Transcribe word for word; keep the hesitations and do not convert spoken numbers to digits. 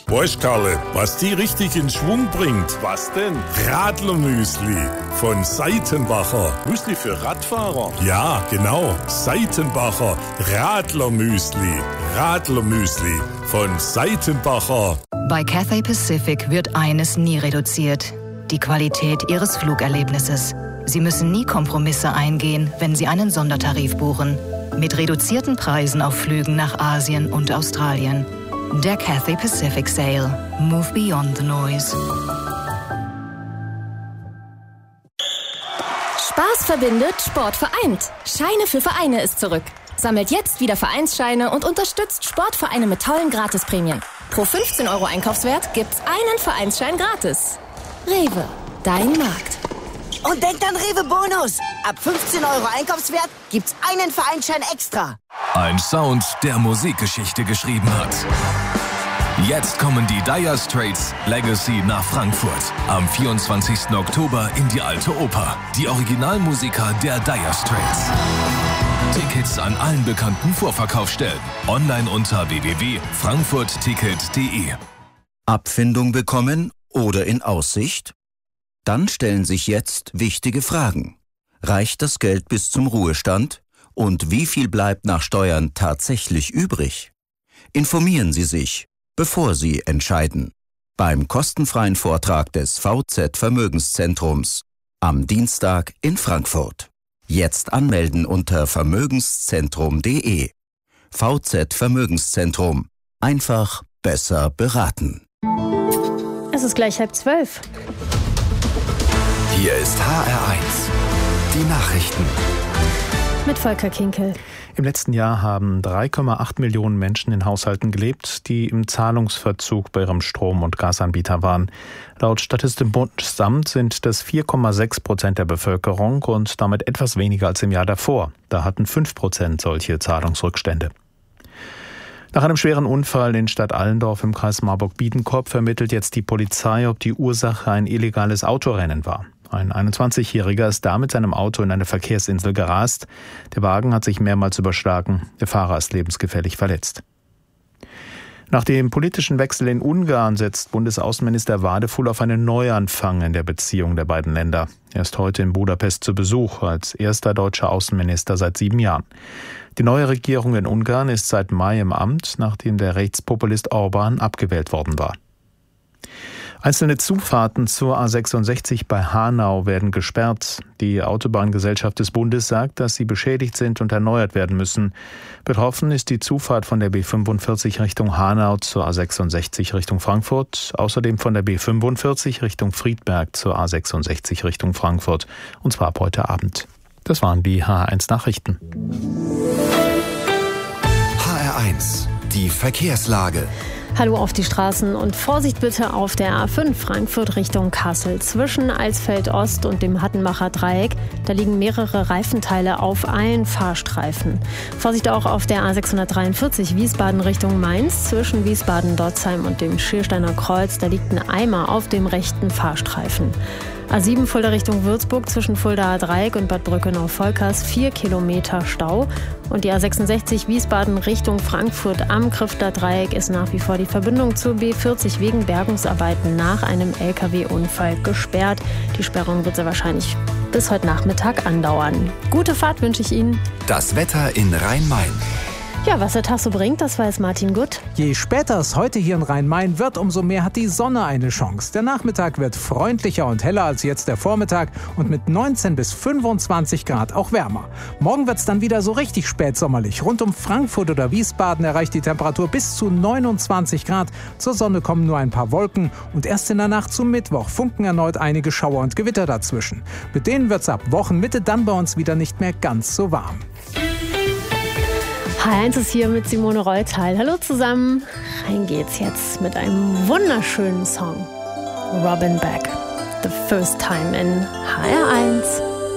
Weißt, Karle, was die richtig in Schwung bringt? Was denn? Radlermüsli von Seitenbacher. Müsli für Radfahrer? Ja, genau. Seitenbacher Radlermüsli. Radlermüsli von Seitenbacher. Bei Cathay Pacific wird eines nie reduziert: die Qualität Ihres Flugerlebnisses. Sie müssen nie Kompromisse eingehen, wenn Sie einen Sondertarif buchen. Mit reduzierten Preisen auf Flügen nach Asien und Australien. Der Cathay Pacific Sale. Move beyond the noise. Spaß verbindet, Sport vereint. Scheine für Vereine ist zurück. Sammelt jetzt wieder Vereinsscheine und unterstützt Sportvereine mit tollen Gratisprämien. Pro fünfzehn Euro Einkaufswert gibt's einen Vereinsschein gratis. Rewe, dein Markt. Und denkt an Rewe Bonus. Ab fünfzehn Euro Einkaufswert gibt's einen Vereinsschein extra. Ein Sound, der Musikgeschichte geschrieben hat. Jetzt kommen die Dire Straits Legacy nach Frankfurt. Am vierundzwanzigsten Oktober in die Alte Oper. Die Originalmusiker der Dire Straits. Tickets an allen bekannten Vorverkaufsstellen. Online unter w w w punkt frankfurt ticket punkt d e. Abfindung bekommen oder in Aussicht? Dann stellen sich jetzt wichtige Fragen. Reicht das Geld bis zum Ruhestand? Und wie viel bleibt nach Steuern tatsächlich übrig? Informieren Sie sich, bevor Sie entscheiden. Beim kostenfreien Vortrag des V Z Vermögenszentrums am Dienstag in Frankfurt. Jetzt anmelden unter vermögenszentrum punkt d e. V Z Vermögenszentrum. Einfach besser beraten. Es ist gleich halb zwölf. Hier ist H R eins. Die Nachrichten. Mit Volker Kinkel. Im letzten Jahr haben drei Komma acht Millionen Menschen in Haushalten gelebt, die im Zahlungsverzug bei ihrem Strom- und Gasanbieter waren. Laut Statistischem Bundesamt sind das vier Komma sechs Prozent der Bevölkerung und damit etwas weniger als im Jahr davor. Da hatten fünf Prozent solche Zahlungsrückstände. Nach einem schweren Unfall in Stadt Allendorf im Kreis Marburg-Biedenkopf ermittelt jetzt die Polizei, ob die Ursache ein illegales Autorennen war. Ein einundzwanzigjähriger ist da mit seinem Auto in eine Verkehrsinsel gerast. Der Wagen hat sich mehrmals überschlagen. Der Fahrer ist lebensgefährlich verletzt. Nach dem politischen Wechsel in Ungarn setzt Bundesaußenminister Wadefuhl auf einen Neuanfang in der Beziehung der beiden Länder. Er ist heute in Budapest zu Besuch, als erster deutscher Außenminister seit sieben Jahren. Die neue Regierung in Ungarn ist seit Mai im Amt, nachdem der Rechtspopulist Orbán abgewählt worden war. Einzelne Zufahrten zur A sechsundsechzig bei Hanau werden gesperrt. Die Autobahngesellschaft des Bundes sagt, dass sie beschädigt sind und erneuert werden müssen. Betroffen ist die Zufahrt von der B fünfundvierzig Richtung Hanau zur A sechsundsechzig Richtung Frankfurt, außerdem von der B fünfundvierzig Richtung Friedberg zur A sechsundsechzig Richtung Frankfurt, und zwar ab heute Abend. Das waren die H R eins Nachrichten. H R eins, die Verkehrslage. Hallo auf die Straßen und Vorsicht bitte auf der A fünf Frankfurt Richtung Kassel. Zwischen Eisfeld Ost und dem Hattenbacher Dreieck, da liegen mehrere Reifenteile auf allen Fahrstreifen. Vorsicht auch auf der A sechshundertdreiundvierzig Wiesbaden Richtung Mainz. Zwischen Wiesbaden-Dotzheim und dem Schiersteiner Kreuz, da liegt ein Eimer auf dem rechten Fahrstreifen. A sieben Fulda Richtung Würzburg zwischen Fuldaer Dreieck und Bad Brückenau-Volkers vier Kilometer Stau. Und die A sechsundsechzig Wiesbaden Richtung Frankfurt am Krifter Dreieck ist nach wie vor die Verbindung zur B vierzig wegen Bergungsarbeiten nach einem L K W-Unfall gesperrt. Die Sperrung wird sehr wahrscheinlich bis heute Nachmittag andauern. Gute Fahrt wünsche ich Ihnen. Das Wetter in Rhein-Main. Ja, was der Tag so bringt, das weiß Martin Gutt. Je später es heute hier in Rhein-Main wird, umso mehr hat die Sonne eine Chance. Der Nachmittag wird freundlicher und heller als jetzt der Vormittag und mit neunzehn bis fünfundzwanzig Grad auch wärmer. Morgen wird es dann wieder so richtig spätsommerlich. Rund um Frankfurt oder Wiesbaden erreicht die Temperatur bis zu neunundzwanzig Grad. Zur Sonne kommen nur ein paar Wolken und erst in der Nacht zum Mittwoch funken erneut einige Schauer und Gewitter dazwischen. Mit denen wird es ab Wochenmitte dann bei uns wieder nicht mehr ganz so warm. H eins ist hier mit Simone Reutal. Hallo zusammen. Rein geht's jetzt mit einem wunderschönen Song. Robin Beck. The First Time in H R eins.